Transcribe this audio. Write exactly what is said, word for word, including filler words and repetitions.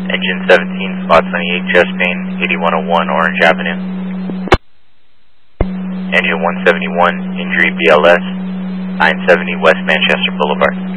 Engine seventeen, spot seventy-eight, chest pain, eighty-one oh one Orange Avenue. Engine one seventy-one, injury B L S, nine seventy West Manchester Boulevard.